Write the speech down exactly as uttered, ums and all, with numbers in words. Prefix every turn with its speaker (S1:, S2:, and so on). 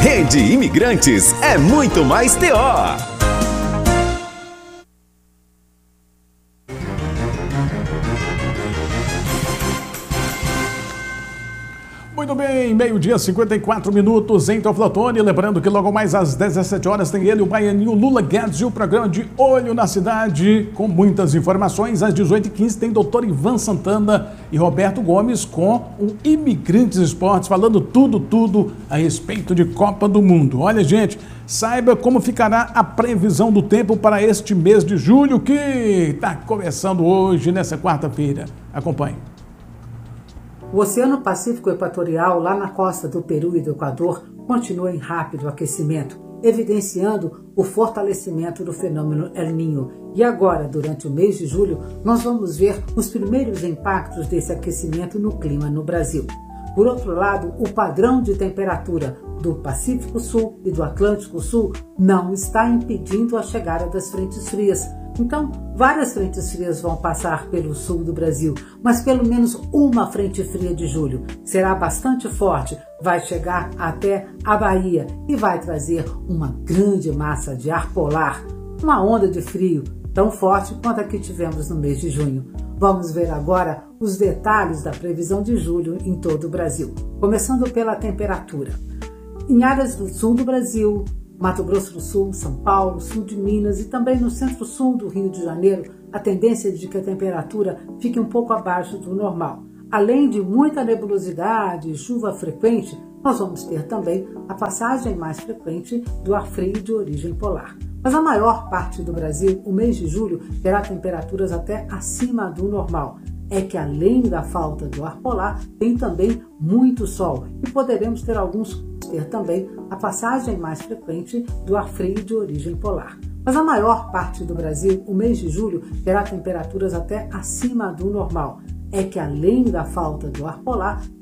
S1: Rede Imigrantes é muito mais T O.
S2: Muito bem, meio-dia, cinquenta e quatro minutos em Teoflotone. Lembrando que logo mais às dezessete horas tem ele, o baianinho Lula Guedes, e o programa de Olho na Cidade, com muitas informações. Às dezoito e quinze tem doutor Ivan Santana e Roberto Gomes com o Imigrantes Esportes, falando tudo, tudo a respeito de Copa do Mundo. Olha, gente, saiba como ficará a previsão do tempo para este mês de julho, que está começando hoje, nessa quarta-feira. Acompanhe.
S3: O Oceano Pacífico Equatorial, lá na costa do Peru e do Equador, continua em rápido aquecimento, evidenciando o fortalecimento do fenômeno El Niño. E agora, durante o mês de julho, nós vamos ver os primeiros impactos desse aquecimento no clima no Brasil. Por outro lado, o padrão de temperatura do Pacífico Sul e do Atlântico Sul não está impedindo a chegada das frentes frias. Então, várias frentes frias vão passar pelo sul do Brasil, mas pelo menos uma frente fria de julho será bastante forte, vai chegar até a Bahia e vai trazer uma grande massa de ar polar, uma onda de frio tão forte quanto a que tivemos no mês de junho. Vamos ver agora os detalhes da previsão de julho em todo o Brasil, começando pela temperatura. Em áreas do sul do Brasil, Mato Grosso do Sul, São Paulo, sul de Minas e também no centro-sul do Rio de Janeiro, a tendência é de que a temperatura fique um pouco abaixo do normal. Além de muita nebulosidade e chuva frequente, nós vamos ter também a passagem mais frequente do ar frio de origem polar. Mas a maior parte do Brasil, o mês de julho, terá temperaturas até acima do normal. É que além da falta do ar polar, tem também muito sol e poderemos ter alguns ter também a passagem mais frequente do ar frio de origem polar. Mas a maior parte do Brasil, o mês de julho, terá temperaturas até acima do normal. É que além da falta do ar polar,